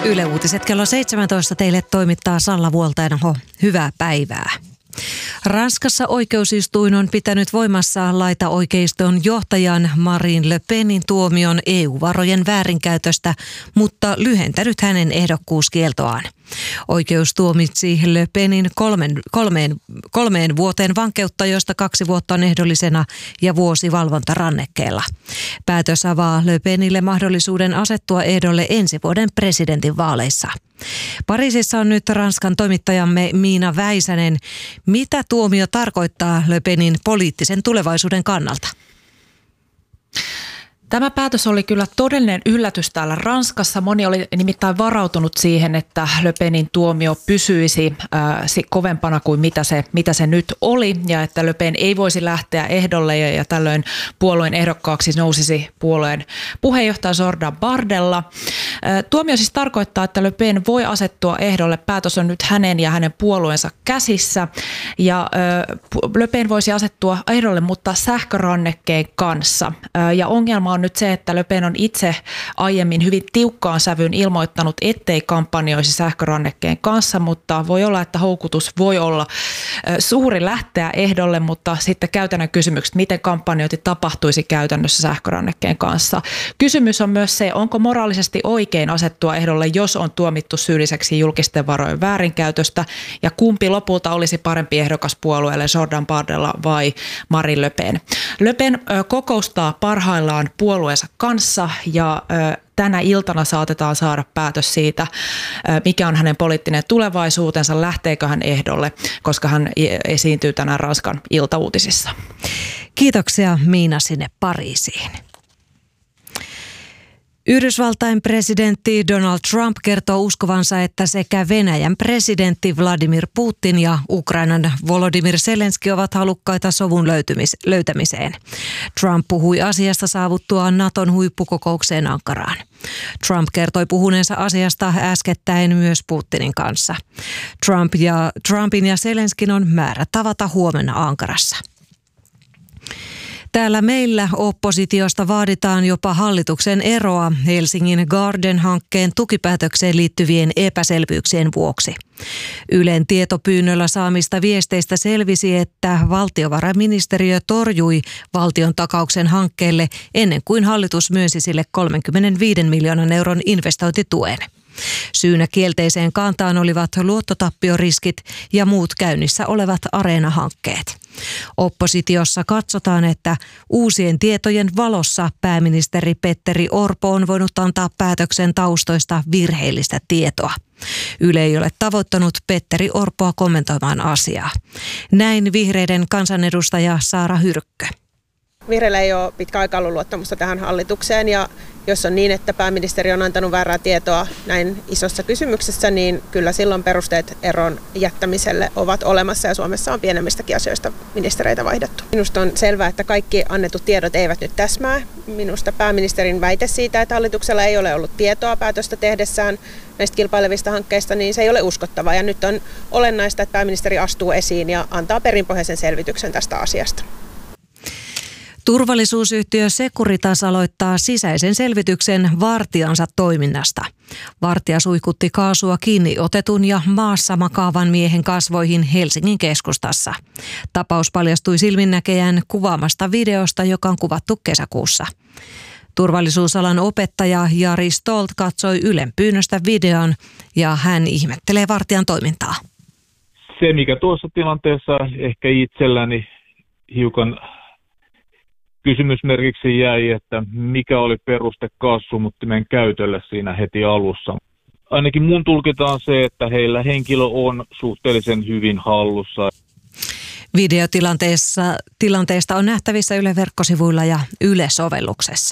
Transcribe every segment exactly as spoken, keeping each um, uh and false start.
Yle Uutiset kello seitsemäntoista teille toimittaa Salla Vuoltainenho. Hyvää päivää. Ranskassa oikeusistuin on pitänyt voimassa laitaoikeiston johtajan Marine Le Penin tuomion E U-varojen väärinkäytöstä, mutta lyhentänyt hänen ehdokkuuskieltoaan. Oikeus tuomitsi Le Penin kolmen, kolmeen, kolmeen vuoteen vankeutta, josta kaksi vuotta on ehdollisena ja vuosi valvontarannekkeella. Päätös avaa Le Penille mahdollisuuden asettua ehdolle ensi vuoden presidentinvaaleissa. Pariisissa on nyt Ranskan toimittajamme Miina Väisänen. Mitä tuomio tarkoittaa Le Penin poliittisen tulevaisuuden kannalta? Tämä päätös oli kyllä todellinen yllätys täällä Ranskassa. Moni oli nimittäin varautunut siihen, että Le Penin tuomio pysyisi äh, kovempana kuin mitä se, mitä se nyt oli, ja että Le Pen ei voisi lähteä ehdolle, ja, ja tällöin puolueen ehdokkaaksi nousisi puolueen puheenjohtaja Jordan Bardella. Äh, tuomio siis tarkoittaa, että Le Pen voi asettua ehdolle. Päätös on nyt hänen ja hänen puolueensa käsissä, ja äh, Le Pen voisi asettua ehdolle, mutta sähkörannekkeen kanssa. Äh, ja ongelma on nyt se, että Le Pen on itse aiemmin hyvin tiukkaan sävyyn ilmoittanut, ettei kampanjoisi sähkörannekkeen kanssa, mutta voi olla, että houkutus voi olla suuri lähteä ehdolle, mutta sitten käytännön kysymykset, miten kampanjointi tapahtuisi käytännössä sähkörannekkeen kanssa. Kysymys on myös se, onko moraalisesti oikein asettua ehdolle, jos on tuomittu syylliseksi julkisten varojen väärinkäytöstä, ja kumpi lopulta olisi parempi ehdokas puolueelle, Jordan Bardella vai Marine Le Pen. Le Pen kokoustaa parhaillaan puolueensa kanssa, ja tänä iltana saatetaan saada päätös siitä, mikä on hänen poliittinen tulevaisuutensa, lähteekö hän ehdolle, koska hän esiintyy tänään Ranskan iltauutisissa. Kiitoksia Miina sinne Pariisiin. Yhdysvaltain presidentti Donald Trump kertoo uskovansa, että sekä Venäjän presidentti Vladimir Putin ja Ukrainan Volodymyr Zelenski ovat halukkaita sovun löytymis- löytämiseen. Trump puhui asiasta saavuttuaan Naton huippukokoukseen Ankaraan. Trump kertoi puhuneensa asiasta äskettäin myös Putinin kanssa. Trump ja, Trumpin ja Zelenskin on määrä tavata huomenna Ankarassa. Täällä meillä oppositiosta vaaditaan jopa hallituksen eroa Helsingin Garden-hankkeen tukipäätökseen liittyvien epäselvyyksien vuoksi. Ylen tietopyynnöllä saamista viesteistä selvisi, että valtiovarainministeriö torjui valtion takauksen hankkeelle ennen kuin hallitus myönsi sille kolmekymmentäviisi miljoonan euron investointituen. Syynä kielteiseen kantaan olivat luottotappioriskit ja muut käynnissä olevat areenahankkeet. Oppositiossa katsotaan, että uusien tietojen valossa pääministeri Petteri Orpo on voinut antaa päätöksen taustoista virheellistä tietoa. Yle ei ole tavoittanut Petteri Orpoa kommentoimaan asiaa. Näin vihreiden kansanedustaja Saara Hyrkkö. Vihreillä ei ole pitkä aikaa ollut luottamusta tähän hallitukseen, ja jos on niin, että pääministeri on antanut väärää tietoa näin isossa kysymyksessä, niin kyllä silloin perusteet eron jättämiselle ovat olemassa, ja Suomessa on pienemmistäkin asioista ministereitä vaihdettu. Minusta on selvää, että kaikki annetut tiedot eivät nyt täsmää. Minusta pääministerin väite siitä, että hallituksella ei ole ollut tietoa päätöstä tehdessään näistä kilpailevista hankkeista, niin se ei ole uskottavaa, ja nyt on olennaista, että pääministeri astuu esiin ja antaa perinpohjaisen selvityksen tästä asiasta. Turvallisuusyhtiö Securitas aloittaa sisäisen selvityksen vartijansa toiminnasta. Vartija suihkutti kaasua kiinni otetun ja maassa makaavan miehen kasvoihin Helsingin keskustassa. Tapaus paljastui silminnäkijän kuvaamasta videosta, joka on kuvattu kesäkuussa. Turvallisuusalan opettaja Jari Stolt katsoi Ylen pyynnöstä videon ja hän ihmettelee vartijan toimintaa. Se, mikä tuossa tilanteessa ehkä itselläni hiukan kysymysmerkiksi jäi, että mikä oli peruste kaasumuttimen käytölle siinä heti alussa. Ainakin mun tulkitaan se, että heillä henkilö on suhteellisen hyvin hallussa. Videotilanteessa tilanteesta on nähtävissä Yle verkkosivuilla ja Yle-sovelluksessa.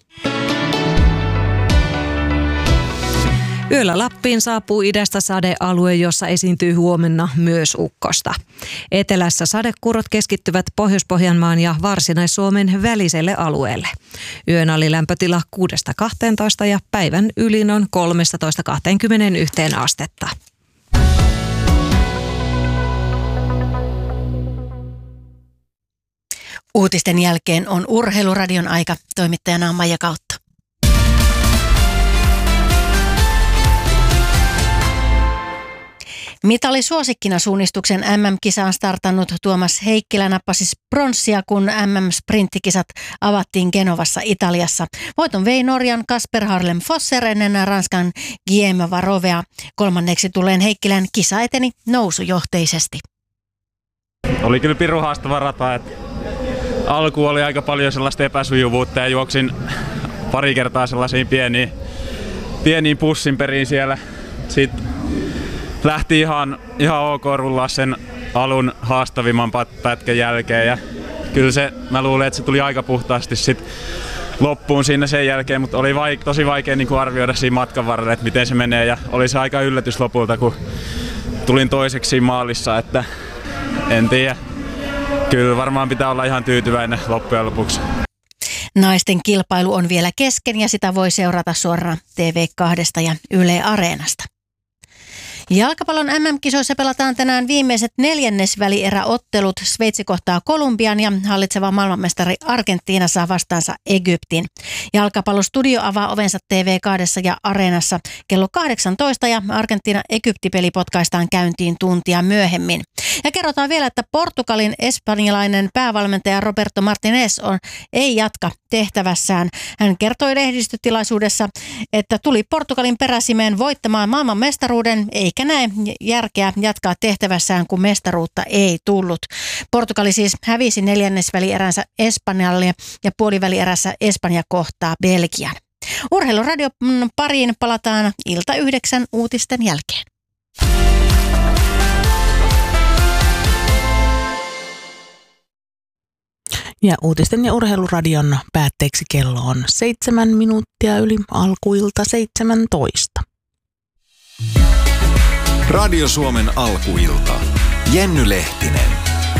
Yöllä Lappiin saapuu idästä sadealue, jossa esiintyy huomenna myös ukkosta. Etelässä sadekurot keskittyvät Pohjois-Pohjanmaan ja Varsinais-Suomen väliselle alueelle. Yön alilämpötila kuudesta kahteentoista ja päivän ylin on kolmetoista kaksikymmentäyksi astetta. Uutisten jälkeen on Urheiluradion aika. Toimittajana on Maija Kautto. Mitalisuosikkina suunnistuksen äm äm-kisaan startannut Tuomas Heikkilä nappasi pronssia, kun äm äm-sprinttikisat avattiin Genovassa Italiassa. Voiton vei Norjan Kasper Harlem Fosser ennen Ranskan Guillaume Varovea. Kolmanneksi tulleen Heikkilän kisa eteni nousujohteisesti. Oli kyllä pirun haastava rata, että alku oli aika paljon sellaista epäsujuvuutta ja juoksin pari kertaa sellaisiin pieniin, pieniin pussin periin siellä. Sitten lähti ihan, ihan ok rullaa sen alun haastavimman pätkän jälkeen ja kyllä se, mä luulen, että se tuli aika puhtaasti sit loppuun siinä sen jälkeen, mutta oli vaik- tosi vaikea niin kuin arvioida siinä matkan varrella, että miten se menee ja oli se aika yllätys lopulta, kun tulin toiseksi maalissa, että en tiedä. Kyllä varmaan pitää olla ihan tyytyväinen loppujen lopuksi. Naisten kilpailu on vielä kesken ja sitä voi seurata suoraan T V kaksi ja Yle Areenasta. Jalkapallon äm äm-kisoissa pelataan tänään viimeiset neljännesvälieräottelut. Sveitsi kohtaa Kolumbian ja hallitseva maailmanmestari Argentiina saa vastaansa Egyptin. Jalkapallostudio avaa ovensa T V kaksi ja Areenassa kello kahdeksantoista ja Argentiina-Egypti-peli potkaistaan käyntiin tuntia myöhemmin. Ja kerrotaan vielä, että Portugalin espanjalainen päävalmentaja Roberto Martinez on, ei jatka tehtävässään. Hän kertoi lehdistötilaisuudessa, että tuli Portugalin peräsimeen voittamaan maailmanmestaruuden, eikä näe järkeä jatkaa tehtävässään, kun mestaruutta ei tullut. Portugali siis hävisi neljännesvälieränsä Espanjalle ja puolivälierässä Espanja kohtaa Belgian. Urheiluradion pariin palataan ilta yhdeksän uutisten jälkeen. Ja uutisten ja urheiluradion päätteeksi kello on seitsemän minuuttia yli alkuilta seitsemäntoista. Radio Suomen alkuilta. Jenny Lehtinen.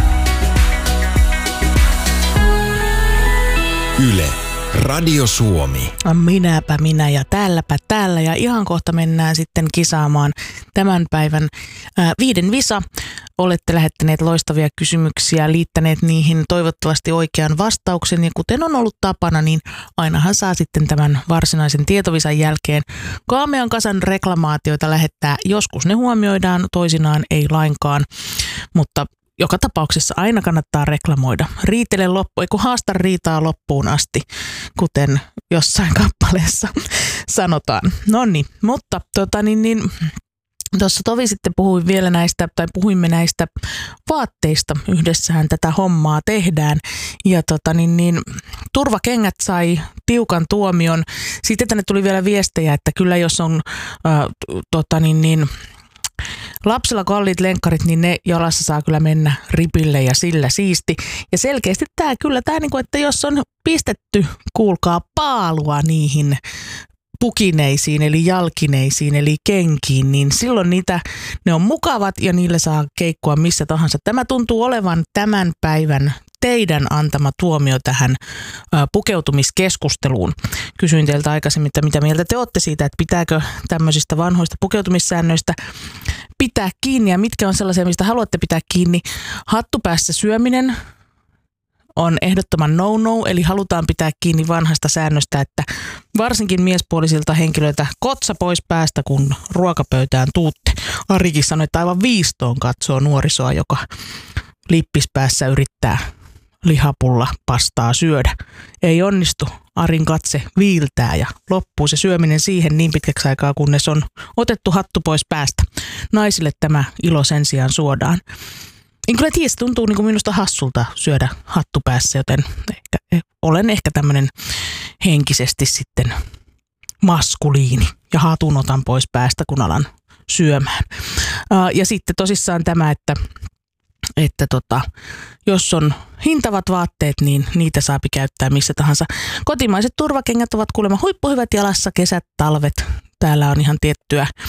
Yle. Radio Suomi. Minäpä minä ja täälläpä täällä ja ihan kohta mennään sitten kisaamaan tämän päivän ää, viiden visa. Olette lähettäneet loistavia kysymyksiä, liittäneet niihin toivottavasti oikean vastauksen ja kuten on ollut tapana, niin ainahan saa sitten tämän varsinaisen tietovisan jälkeen kaamean kasan reklamaatioita lähettää. Joskus ne huomioidaan, toisinaan ei lainkaan, mutta joka tapauksessa aina kannattaa reklamoida. Riitele loppu, eiku haasta riitaa loppuun asti, kuten jossain kappaleessa sanotaan. No niin, mutta tota niin, niin tuossa Tovi sitten puhui vielä näistä, tai puhuimme näistä vaatteista. Yhdessähän tätä hommaa tehdään. Ja tota niin, niin turvakengät sai tiukan tuomion. Sitten tänne tuli vielä viestejä, että kyllä jos on äh, tota niin, niin lapsilla kalliit lenkkarit, niin ne jalassa saa kyllä mennä ripille ja sillä siisti. Ja selkeästi tämä kyllä, tämä niin kuin, että jos on pistetty, kuulkaa, paalua niihin pukineisiin, eli jalkineisiin, eli kenkiin, niin silloin niitä, ne on mukavat ja niillä saa keikkua missä tahansa. Tämä tuntuu olevan tämän päivän teidän antama tuomio tähän ä, pukeutumiskeskusteluun. Kysyin teiltä aikaisemmin, että mitä mieltä te olette siitä, että pitääkö tämmöisistä vanhoista pukeutumissäännöistä pitää kiinni ja mitkä on sellaisia, mistä haluatte pitää kiinni. Hattupäässä syöminen on ehdottoman no-no, eli halutaan pitää kiinni vanhasta säännöstä, että varsinkin miespuolisilta henkilöiltä kotsa pois päästä, kun ruokapöytään tuutte. Arikin sanoi, että aivan viistoon katsoo nuorisoa, joka lippispäässä yrittää lihapulla pastaa syödä. Ei onnistu. Arin katse viiltää ja loppuu se syöminen siihen niin pitkäksi aikaa, kunnes on otettu hattu pois päästä. Naisille tämä ilo sen sijaan suodaan. En kyllä tiedä, se tuntuu niin kuin minusta hassulta syödä hattu päässä, joten ehkä, olen ehkä tämmöinen henkisesti sitten maskuliini ja hatun otan pois päästä, kun alan syömään. Ja sitten tosissaan tämä, että että tota, jos on hintavat vaatteet, niin niitä saapi käyttää missä tahansa. Kotimaiset turvakengät ovat kuulemma huippuhyvät jalassa, kesät, talvet. Täällä on ihan tiettyä